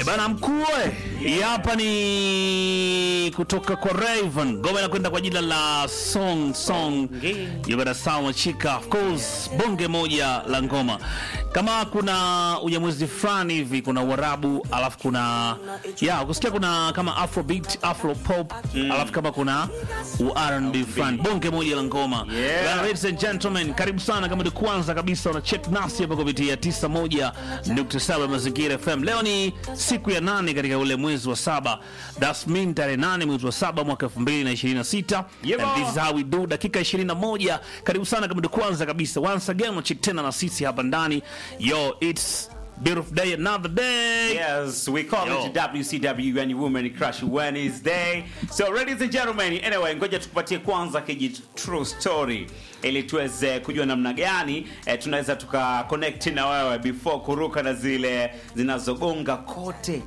Bana mkuu, hii hapa ni kutoka kwa Raven. Ngoma inakwenda kwa jina la Song. You gotta sound chika. Of course, bonge moja la ngoma. Kama kuna unyamwezi fulani hivi, kuna Uarabu, alafu kuna ukisikia kuna kama Afrobeat, Afropop, alafu kama kuna R&B fulani. Bonge moja la ngoma. Bana, ladies and gentlemen, karibu sana kama ni kwanza kabisa una check nasi hapa kupitia 91.7 Mazingira FM. Leo ni siku ya 8 katika ule mwezi wa 7. That's mean tarehe 8 mwezi wa 7 mwaka 2026. And this is how we do. Dakika 21. Karibu sana kama ni kwanza kabisa. Once again check tena na sisi hapa ndani. Yo, it's beautiful day, another day. Yes, we call it WCW and Women Crush Wednesday. So ladies and gentlemen, anyway, ngoja tukupatie kwanza kiji true story ili tuweze kujua namna gani tunaweza tuka connect na wewe before kuruka na zile zinazogonga kote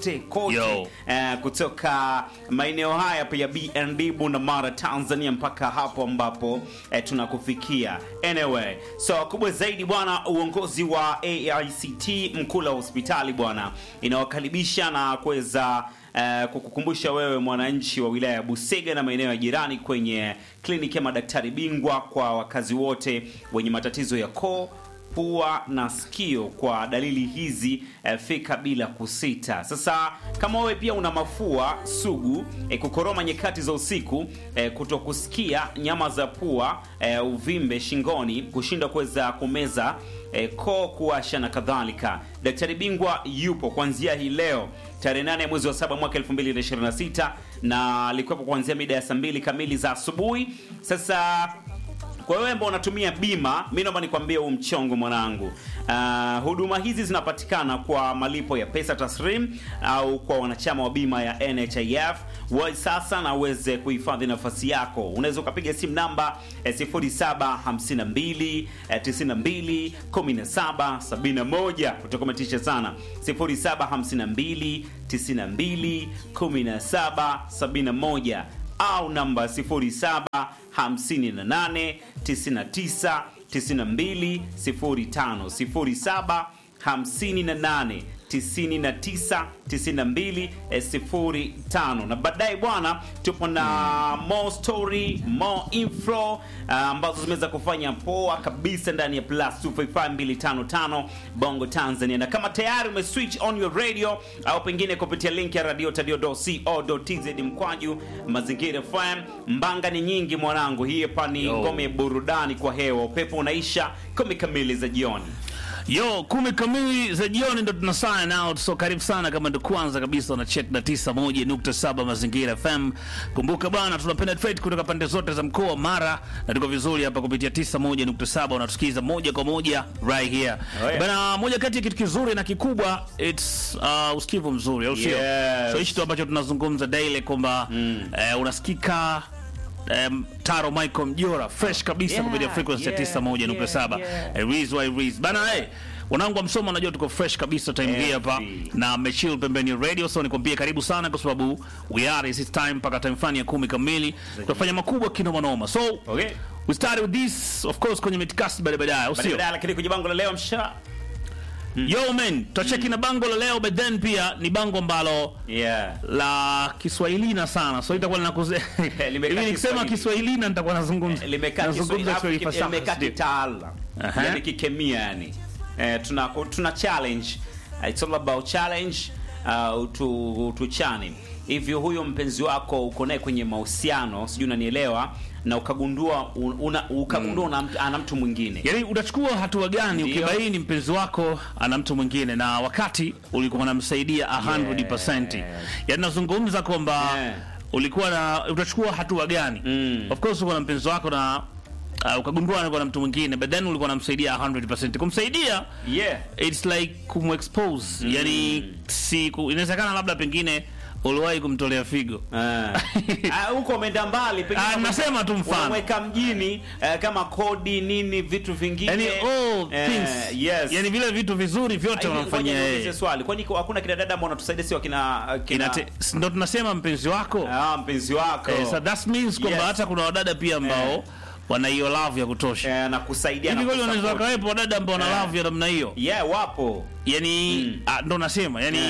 kutoka maeneo haya pia BND Bunda Tanzania mpaka hapo ambapo tunakufikia. Anyway, so kubwa zaidi bwana, uongozi wa AICT Mkula hospitali bwana inawakaribisha na kuweza kukukumbusha wewe mwananchi wa wilaya ya Busega na maeneo ya jirani kwenye kliniki ya madaktari bingwa kwa wakazi wote wenye matatizo ya koo, pua na sikio. Kwa dalili hizi fika bila kusita. Sasa kama wewe pia una mafua sugu, kukoroma nyakati za usiku, kutokusikia, nyama za pua, uvimbe shingoni, kushindwa kuweza kumeza, koo kuwasha na kadhalika, daktari bingwa yupo kuanzia hii leo tarehe 8 mwezi wa 7 mwaka 2026 na alikuwa kuanzia mida ya saa 2 kamili za asubuhi. Sasa kwa wewe ambao unatumia bima, mimi naomba nikwambie huu mchongo mwanangu. Huduma hizi zinapatikana kwa malipo ya pesa taslim au kwa wanachama wa bima ya NHIF. Wewe sasa na uweze kuhifadhi nafasi yako. Unaweza ukapiga simu namba 0752 92 17 71. Utakometisha sana. 0752 92 17 71 au namba 07 58 99 92 05 07 58 99 92 05. Na baadaye bwana tupo na more story, more info ambazo zimeweza kufanya poa kabisa ndani ya plus 255255 Bongo Tanzania. Na kama tayari umeswitch on your radio au pengine kupitia link ya radio.co.tz mkwaju Mazingira FM, mbanga ni nyingi mwanangu. Hii hapa ni ngome ya burudani kwa hewa. Upepo unaisha 10 kamili za jioni. Yo, 10 kamili za jioni ndo tuna sign out. So karibu sana kama ndo kwanza kabisa una check na 91.7 Mazingira FM. Kumbuka bana, tuna penetrate kutoka pande zote za mkoa Mara na tuko vizuri hapa kupitia 91.7. Unatusikiza moja kwa moja right here. Bana, moja kati ya kitu kizuri na kikubwa it's usikivu mzuri, au sio? So hicho ambacho tunazungumza daily kwamba unasikika Taro Michael Mjora fresh kabisa kupitia frequency ya 91.7. Reese bana, wanangu wa Msoma, najua tuko fresh kabisa time hii hapa na mechill pembeni radio. So nikwambie karibu sana kwa sababu we are this time mpaka time fani ya 10 kamili tutafanya makubwa kinoma noma. So we start with this of course kwenye mitikasi baadaye, au sio? Lakini kwenye bango la leo msha Yo man, tutacheki na bango la leo, but then pia ni bango ambalo la Kiswahilina sana. So itakuwa hivi nikisema Kiswahilina nitakuwa nazungumza Kiswahili fasaha. Limekaa kitaala. Yani kikemia yani. Tuna challenge. It's all about challenge to chani. Hivyo huyo mpenzi wako uko naye kwenye mahusiano, sijui unanielewa, na ukagundua ana mtu mwingine. Yaani utachukua hatua gani ukibaini mpenzi wako ana mtu mwingine na wakati ulikuwa unamsaidia 100%? Yaani nazungumza kwamba utachukua hatua gani? Of course uko na mpenzi wako na ukagundua ana mtu mwingine, but then ulikuwa unamsaidia 100%. Kumsaidia it's like kumexpose. Yaani inawezekana labda pengine uliwahi kumtolea figo. Huko umeenda mbali pengine. Nasema tu mfano. Unaweka mjini kama kodi nini vitu vingine. Yani things. Yani vile vitu vizuri vyote wanafanyia yeye. Hizo swali. Kwani hakuna kina dada ambao wanatusaidia sio kina ndio tunasema mpenzi wako. Mpenzi wako. So that means kwamba hata kuna wadada pia ambao wana hiyo love ya kutosha. Na kusaidia na kusaidia. Hivi wanaweza kawepo wadada ambao wana love ya namna hiyo. Wapo. Yani ndo nasema yani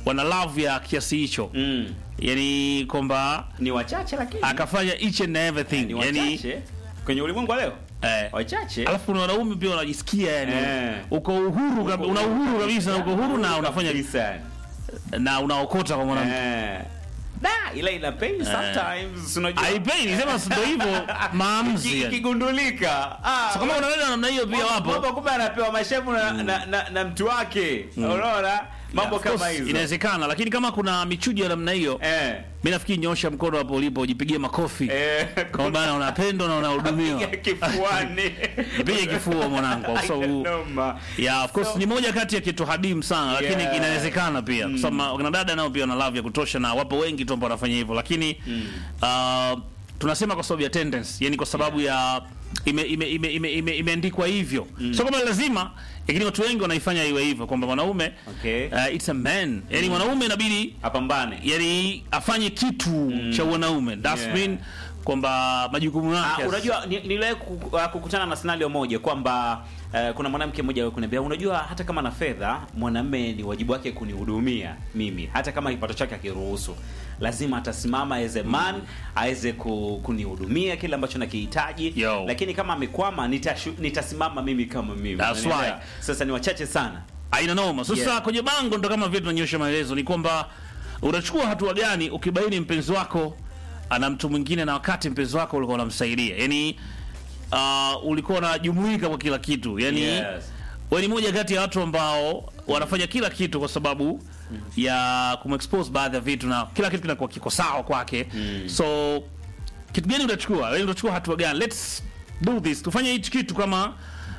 wana love ya kiasi hicho. Yani kwamba Ni wachache lakini akafanya each and everything. ni Yani wachache kwenye ulimwengu wa leo. Wachache. alafu na wanaume pia wanajisikia yani uko uhuru una uhuru kabisa, uko uhuru na unafanya kabisa. na unaokota kwa mwanamke. Ila ina pain sometimes, unajua. Haipei, sema ndio hivyo maamuzi yani. Kigundulika. So kama unaelewa namna hiyo pia wapo. Baba kumbe anapewa mashefu na mtu wake. Unaona? Mambo kama hizo. Inawezekana, lakini kama kuna michujo ya namna hiyo, mimi nafikiri nyosha mkono hapo ulipo, ujipigie makofi. Kama bana unapendwa na unahudumiwa. Kifuani. Jipige kifua mwanangu, kwa sababu of course ni moja kati ya kitu hadimu sana, lakini inawezekana pia. Kwa sababu kuna dada nao pia wana love ya kutosha na wapo wengi tu ambao wanafanya hivyo, lakini tunasema kwa sababu ya tendency, yani kwa sababu ya imeandikwa hivyo. So kama lazima, lakini watu wengi wanaifanya iwe hivyo kwamba mwanaume it's a man. Yani mwanaume inabidi apambane. Yani afanye kitu cha wanaume. That's mean kwamba majukumu yake. Unajua niliwahi kukutana na scenario moja kwamba kuna mwanamke mmoja kuniambia, unajua hata kama na fedha, mwanamume ni wajibu wake kunihudumia mimi, hata kama kipato chake hakiruhusu, lazima atasimama as a man aweze kunihudumia kile ambacho nakihitaji. Lakini kama amekwama, nitasimama mimi kama mimi. That's why sasa ni wachache sana. Aina noma. Sasa kwenye bango ndo kama vile tunanyosha maelezo ni kwamba unachukua hatua gani ukibaini mpenzi wako ana mtu mwingine na wakati mpenzi wako ulikuwa unamsaidia. Yani ulikuwa unajumuika kwa kila kitu. Yani wewe ni moja kati ya watu ambao wanafanya kila kitu kwa sababu ya kumexpose baadhi ya vitu na kila kitu kinakuwa kiko sawa kwake. So kitu gani utachukua? Wewe utachukua hatua gani? Let's do this. Tufanye hichi kitu kama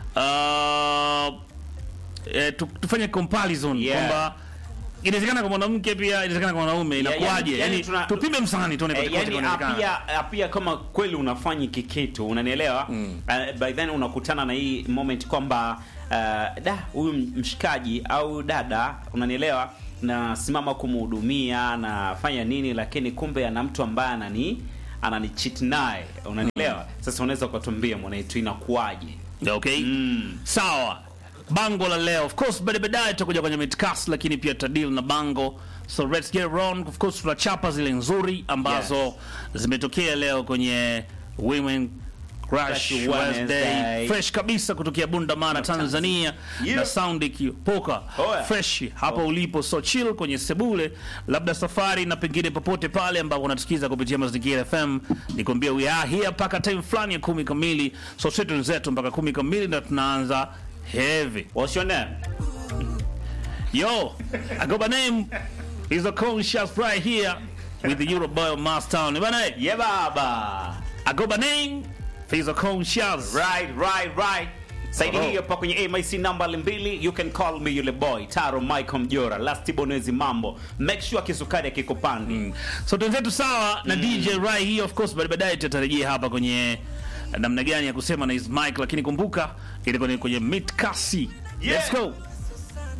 tufanye comparison kwamba inawezekana kwa mwanamke pia inawezekana kwa wanaume, inakuaje? Yani tupime msani tuone kote pia kama kweli unafanya kikitu, unanielewa? By then unakutana na hii moment kwamba huyu mshikaji au dada, unanielewa, na simama kumhudumia na fanya nini, lakini kumbe ana mtu ambaye anani cheat naye, unanielewa? Sasa unaweza kutuambia mwanaitu inakuaje? Sawa. Bango la leo, of course baadaye tutakuja kwenye midcast, lakini pia tutadil na bango. So let's get around. Of course tunachapa zile nzuri ambazo zimetokea leo kwenye Women Crush Wednesday. Fresh kabisa kutokea Bunda Mara, Tanzania. Na sound ikipoka fresh hapa ulipo. So chill kwenye sebule, labda safari na pengine popote pale ambapo unatusikiza kupitia Mazingira FM. Nikwambia we are here paka time fulani ya 10 kamili. So sisi zetu mpaka 10 kamili na tunaanza heavy. What's your name? Yo, I got my name. He's a conscious right here with the Euro boy of Mastown. Yeah, baba. I got my name. He's a conscious. Right. Saidi hii hapa kwenye MIC number 2. You can call me yule boy Taro Michael Mjora. Last bonezi mambo. Make sure kisukari akikupandi. So tunzetu sawa na DJ right here, of course baadaye tutarejea hapa kwenye namna gani ya kusema na his mic, lakini kumbuka ilikuwa ni kwenye midcast. Let's go.